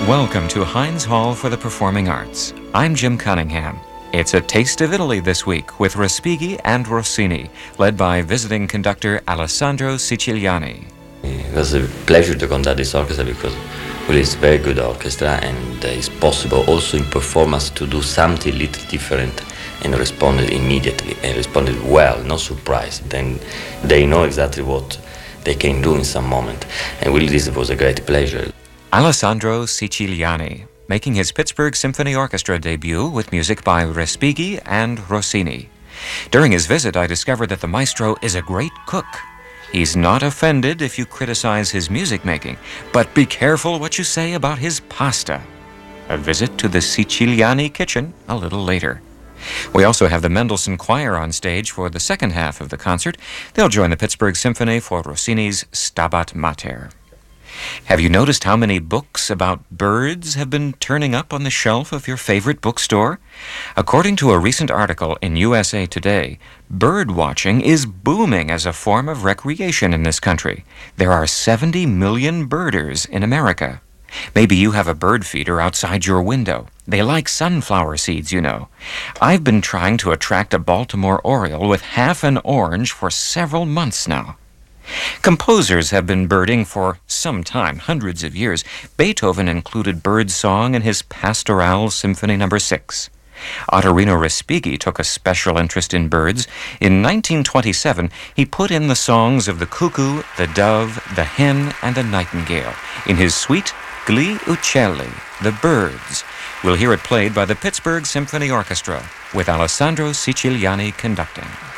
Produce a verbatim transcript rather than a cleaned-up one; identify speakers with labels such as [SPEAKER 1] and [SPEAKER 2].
[SPEAKER 1] Welcome to Heinz Hall for the Performing Arts. I'm Jim Cunningham. It's a taste of Italy this week with Respighi and Rossini, led by visiting conductor Alessandro Siciliani.
[SPEAKER 2] It was a pleasure to conduct this orchestra because well, it's a very good orchestra, and it's possible also in performance to do something little different and responded immediately and responded well, no surprise. Then they know exactly what they can do in some moment, and really this was a great pleasure.
[SPEAKER 1] Alessandro Siciliani, making his Pittsburgh Symphony Orchestra debut with music by Respighi and Rossini. During his visit, I discovered that the maestro is a great cook. He's not offended if you criticize his music making, but be careful what you say about his pasta. A visit to the Siciliani kitchen a little later. We also have the Mendelssohn Choir on stage for the second half of the concert. They'll join the Pittsburgh Symphony for Rossini's Stabat Mater. Have you noticed how many books about birds have been turning up on the shelf of your favorite bookstore? According to a recent article in U S A Today, bird watching is booming as a form of recreation in this country. There are seventy million birders in America. Maybe you have a bird feeder outside your window. They like sunflower seeds, you know. I've been trying to attract a Baltimore Oriole with half an orange for several months now. Composers have been birding for some time, hundreds of years. Beethoven included bird song in his Pastoral Symphony number six. Ottorino Respighi took a special interest in birds. In nineteen twenty-seven, he put in the songs of the cuckoo, the dove, the hen, and the nightingale in his suite Gli Uccelli, the Birds. We'll hear it played by the Pittsburgh Symphony Orchestra with Alessandro Siciliani conducting.